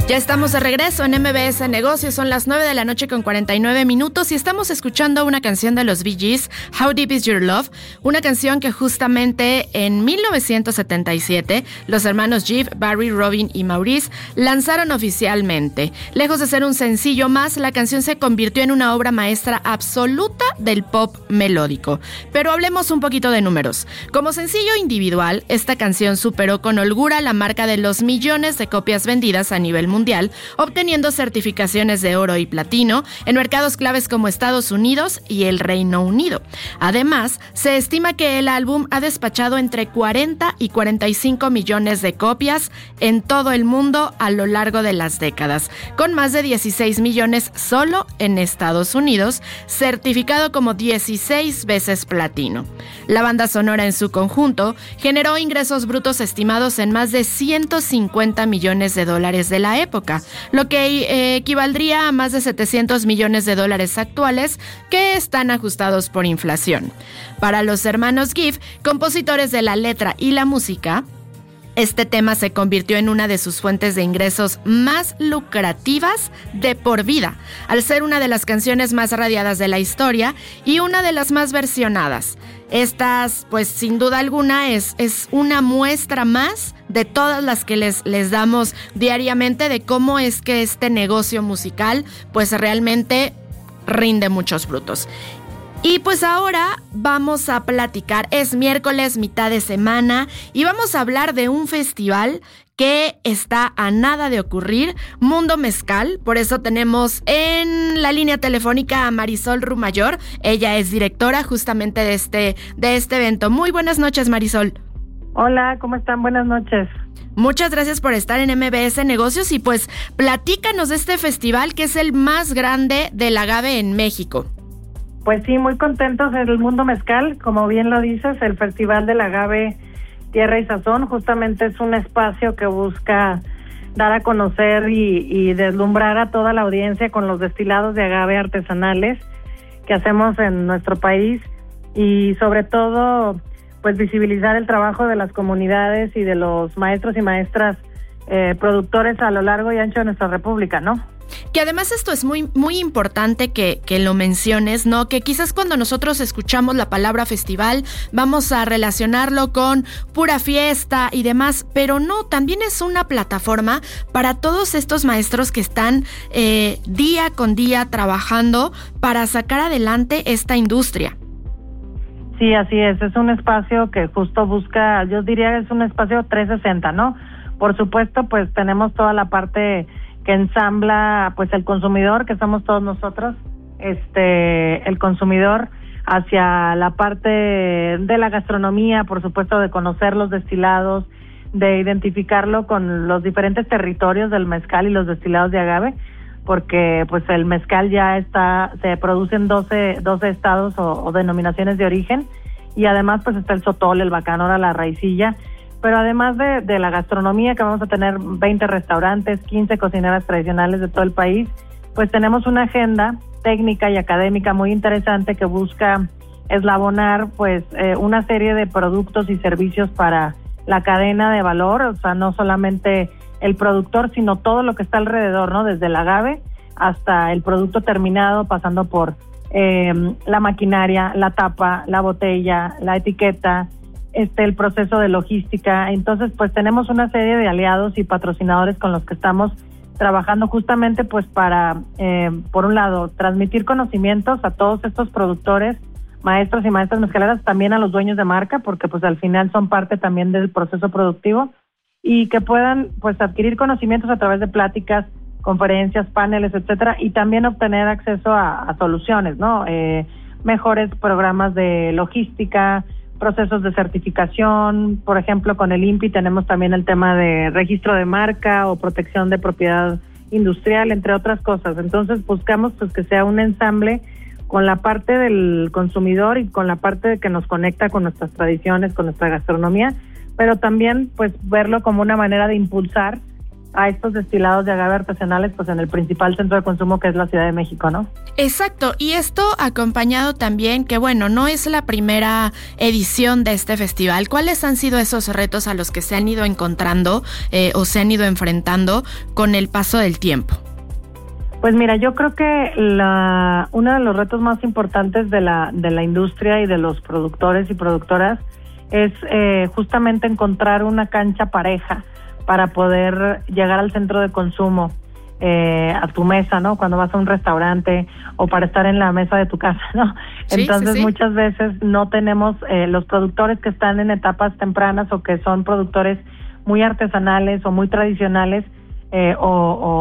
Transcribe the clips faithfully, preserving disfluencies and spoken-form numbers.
Ya estamos de regreso en M B S Negocios, son las nueve de la noche con cuarenta y nueve minutos y estamos escuchando una canción de los Bee Gees, How Deep Is Your Love, una canción que justamente en mil novecientos setenta y siete los hermanos Gibb, Barry, Robin y Maurice lanzaron oficialmente. Lejos de ser un sencillo más, la canción se convirtió en una obra maestra absoluta del pop melódico. Pero hablemos un poquito de números. Como sencillo individual, esta canción superó con holgura la marca de los millones de copias vendidas a nivel mundial. mundial, obteniendo certificaciones de oro y platino en mercados claves como Estados Unidos y el Reino Unido. Además, se estima que el álbum ha despachado entre cuarenta y cuarenta y cinco millones de copias en todo el mundo a lo largo de las décadas, con más de dieciséis millones solo en Estados Unidos, certificado como dieciséis veces platino. La banda sonora en su conjunto generó ingresos brutos estimados en más de ciento cincuenta millones de dólares de la época, lo que eh, equivaldría a más de setecientos millones de dólares actuales que están ajustados por inflación. Para los hermanos Gibb, compositores de la letra y la música, este tema se convirtió en una de sus fuentes de ingresos más lucrativas de por vida, al ser una de las canciones más radiadas de la historia y una de las más versionadas. Estas, pues sin duda alguna, es, es una muestra más de todas las que les, les damos diariamente de cómo es que este negocio musical pues realmente rinde muchos frutos. Y pues ahora vamos a platicar, es miércoles, mitad de semana, y vamos a hablar de un festival que está a nada de ocurrir, Mundo Mezcal. Por eso tenemos en la línea telefónica a Marisol Rumayor. Ella es directora justamente de este, de este evento. Muy buenas noches, Marisol. Hola, ¿cómo están? Buenas noches. Muchas gracias por estar en M B S Negocios y pues platícanos de este festival que es el más grande del agave en México. Pues sí, muy contentos del Mundo Mezcal, como bien lo dices, el Festival del Agave Tierra y Sazón, justamente es un espacio que busca dar a conocer y, y deslumbrar a toda la audiencia con los destilados de agave artesanales que hacemos en nuestro país y sobre todo pues visibilizar el trabajo de las comunidades y de los maestros y maestras eh, productores a lo largo y ancho de nuestra república, ¿no? Que además esto es muy, muy importante que, que lo menciones, ¿no? Que quizás cuando nosotros escuchamos la palabra festival vamos a relacionarlo con pura fiesta y demás, pero no, también es una plataforma para todos estos maestros que están eh, día con día trabajando para sacar adelante esta industria. Sí, así es, es un espacio que justo busca, yo diría que es un espacio trescientos sesenta, ¿no? Por supuesto, pues tenemos toda la parte que ensambla pues el consumidor, que somos todos nosotros, este el consumidor, hacia la parte de la gastronomía, por supuesto, de conocer los destilados, de identificarlo con los diferentes territorios del mezcal y los destilados de agave, porque pues el mezcal ya está, se produce en doce, doce estados o, o denominaciones de origen, y además pues está el sotol, el bacanora, la raicilla. Pero además de, de la gastronomía, que vamos a tener veinte restaurantes, quince cocineras tradicionales de todo el país, pues tenemos una agenda técnica y académica muy interesante que busca eslabonar pues eh, una serie de productos y servicios para la cadena de valor, o sea, no solamente el productor, sino todo lo que está alrededor, ¿no? Desde el agave hasta el producto terminado, pasando por eh, la maquinaria, la tapa, la botella, la etiqueta, este el proceso de logística. Entonces pues tenemos una serie de aliados y patrocinadores con los que estamos trabajando justamente pues para eh, por un lado transmitir conocimientos a todos estos productores, maestros y maestras mezcaleras, también a los dueños de marca, porque pues al final son parte también del proceso productivo, y que puedan pues adquirir conocimientos a través de pláticas, conferencias, paneles, etcétera, y también obtener acceso a, a soluciones, ¿no? Eh, mejores programas de logística, procesos de certificación, por ejemplo, con el I N P I tenemos también el tema de registro de marca o protección de propiedad industrial, entre otras cosas. Entonces buscamos pues que sea un ensamble con la parte del consumidor y con la parte de que nos conecta con nuestras tradiciones, con nuestra gastronomía, pero también pues verlo como una manera de impulsar a estos destilados de agave artesanales pues en el principal centro de consumo que es la Ciudad de México, ¿no? Exacto, y esto acompañado también que bueno, no es la primera edición de este festival. ¿Cuáles han sido esos retos a los que se han ido encontrando eh, o se han ido enfrentando con el paso del tiempo? Pues mira, yo creo que la uno de los retos más importantes de la de la industria y de los productores y productoras es eh, justamente encontrar una cancha pareja para poder llegar al centro de consumo, eh, a tu mesa, ¿no? Cuando vas a un restaurante o para estar en la mesa de tu casa, ¿no? Sí, Entonces sí, sí. muchas veces no tenemos eh, los productores que están en etapas tempranas o que son productores muy artesanales o muy tradicionales, eh, o,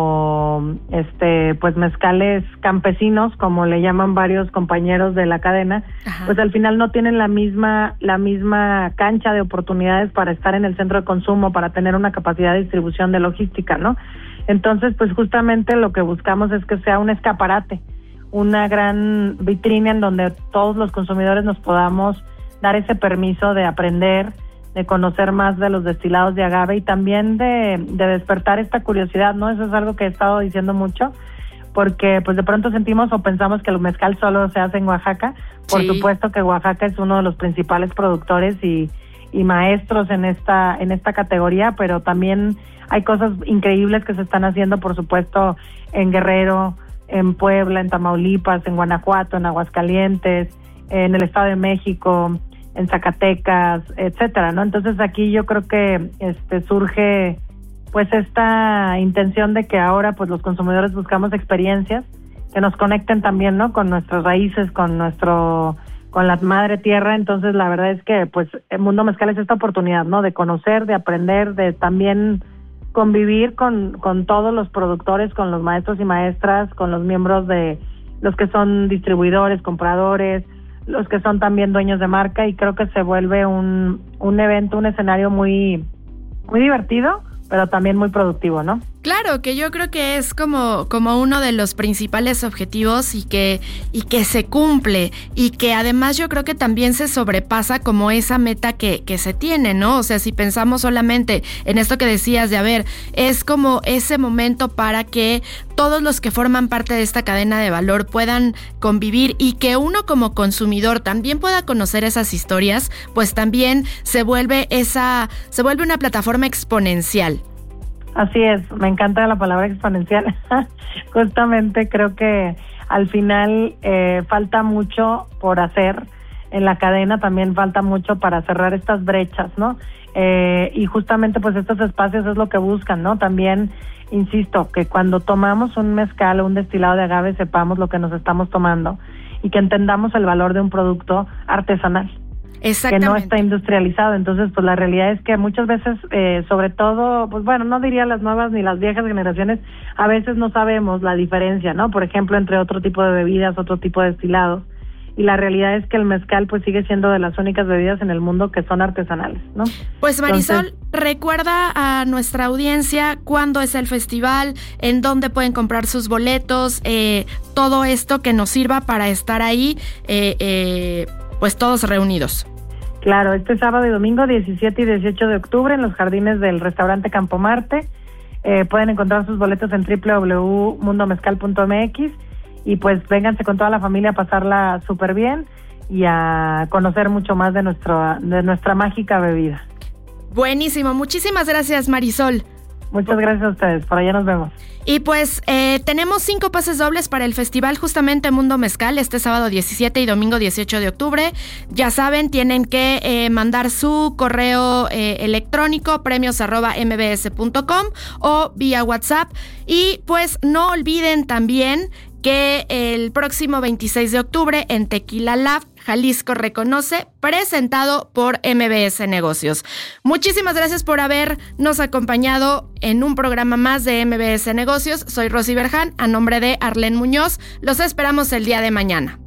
o este pues mezcales campesinos, como le llaman varios compañeros de la cadena. Ajá. Pues al final no tienen la misma la misma cancha de oportunidades para estar en el centro de consumo, para tener una capacidad de distribución de logística, ¿no? Entonces, pues justamente lo que buscamos es que sea un escaparate, una gran vitrina en donde todos los consumidores nos podamos dar ese permiso de aprender, de conocer más de los destilados de agave y también de, de despertar esta curiosidad, ¿no? Eso es algo que he estado diciendo mucho, porque pues de pronto sentimos o pensamos que el mezcal solo se hace en Oaxaca. Por sí. supuesto que Oaxaca es uno de los principales productores y, y maestros en esta en esta categoría, pero también hay cosas increíbles que se están haciendo, por supuesto, en Guerrero, en Puebla, en Tamaulipas, en Guanajuato, en Aguascalientes, en el Estado de México, en Zacatecas, etcétera, ¿no? Entonces aquí yo creo que este surge pues esta intención de que ahora pues los consumidores buscamos experiencias que nos conecten también, ¿no? Con nuestras raíces, con nuestro con la madre tierra. Entonces la verdad es que pues el Mundo Mezcal es esta oportunidad, ¿no? De conocer, de aprender, de también convivir con con todos los productores, con los maestros y maestras, con los miembros de los que son distribuidores, compradores, los que son también dueños de marca, y creo que se vuelve un un evento, un escenario muy muy divertido, pero también muy productivo, ¿no? Claro, que yo creo que es como, como uno de los principales objetivos y que, y que se cumple, y que además yo creo que también se sobrepasa como esa meta que, que se tiene, ¿no? O sea, si pensamos solamente en esto que decías de, a ver, es como ese momento para que todos los que forman parte de esta cadena de valor puedan convivir y que uno como consumidor también pueda conocer esas historias, pues también se vuelve esa, se vuelve una plataforma exponencial. Así es, me encanta la palabra exponencial. Justamente creo que al final eh, falta mucho por hacer en la cadena, también falta mucho para cerrar estas brechas, ¿no? Eh, y justamente pues estos espacios es lo que buscan, ¿no? También, insisto, que cuando tomamos un mezcal o un destilado de agave sepamos lo que nos estamos tomando y que entendamos el valor de un producto artesanal. Que no está industrializado. Entonces, pues la realidad es que muchas veces, eh, sobre todo, pues bueno, no diría las nuevas ni las viejas generaciones, a veces no sabemos la diferencia, ¿no? Por ejemplo, entre otro tipo de bebidas, otro tipo de destilados. Y la realidad es que el mezcal pues sigue siendo de las únicas bebidas en el mundo que son artesanales, ¿no? Pues Marisol, Entonces, recuerda a nuestra audiencia cuándo es el festival, en dónde pueden comprar sus boletos, eh, todo esto que nos sirva para estar ahí, eh, eh, pues todos reunidos. Claro, este sábado y domingo diecisiete y dieciocho de octubre en los jardines del restaurante Campo Marte. Eh, pueden encontrar sus boletos en doble u doble u doble u punto mundo mezcal punto m x y pues vénganse con toda la familia a pasarla súper bien y a conocer mucho más de, nuestro, de nuestra mágica bebida. Buenísimo, muchísimas gracias Marisol. Muchas gracias a ustedes, por allá nos vemos. Y pues eh, tenemos cinco pases dobles para el festival justamente Mundo Mezcal este sábado diecisiete y domingo dieciocho de octubre. Ya saben, tienen que eh, mandar su correo eh, electrónico premios arroba m b s punto com o vía WhatsApp. Y pues no olviden también que el próximo veintiséis de octubre en Tequila Lab, Jalisco Reconoce, presentado por M B S Negocios. Muchísimas gracias por habernos acompañado en un programa más de M B S Negocios. Soy Rosy Berján, a nombre de Arlene Muñoz. Los esperamos el día de mañana.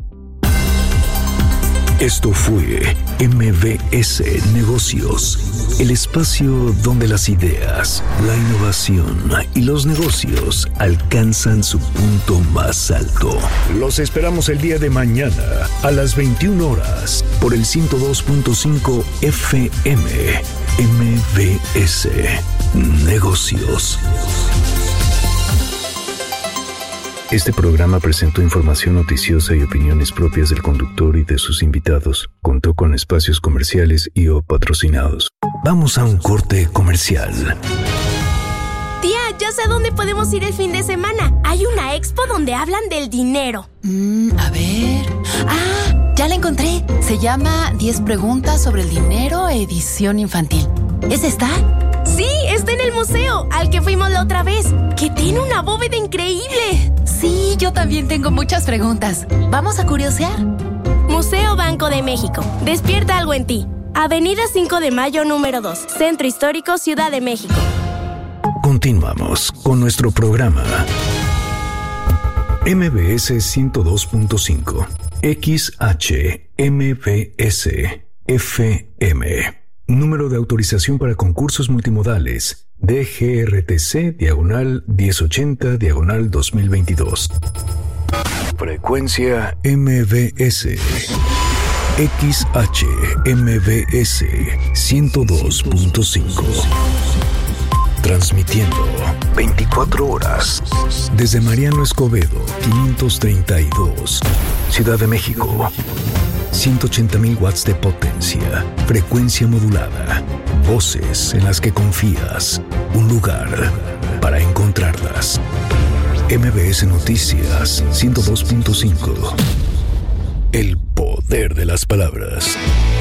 Esto fue M B S Negocios, el espacio donde las ideas, la innovación y los negocios alcanzan su punto más alto. Los esperamos el día de mañana a las veintiuna horas por el ciento dos punto cinco F M. M B S Negocios. Este programa presentó información noticiosa y opiniones propias del conductor y de sus invitados. Contó con espacios comerciales y o patrocinados. Vamos a un corte comercial. Tía, ya sé a dónde podemos ir el fin de semana. Hay una expo donde hablan del dinero. Mm, a ver... ¡Ah! Ya la encontré. Se llama diez preguntas sobre el dinero, edición infantil. ¿Es esta? Sí, está en el museo, al que fuimos la otra vez, que tiene una bóveda increíble. Sí, yo también tengo muchas preguntas. ¿Vamos a curiosear? Museo Banco de México. Despierta algo en ti. Avenida cinco de Mayo, número dos. Centro Histórico, Ciudad de México. Continuamos con nuestro programa. M B S ciento dos punto cinco. X H M B S F M. Número de autorización para concursos multimodales. D G R T C diagonal diez ochenta diagonal dos mil veintidós. Frecuencia M B S. X H M B S ciento dos punto cinco. Transmitiendo veinticuatro horas desde Mariano Escobedo quinientos treinta y dos, Ciudad de México. ciento ochenta mil watts de potencia, frecuencia modulada, voces en las que confías, un lugar para encontrarlas. M B S Noticias ciento dos punto cinco. El poder de las palabras.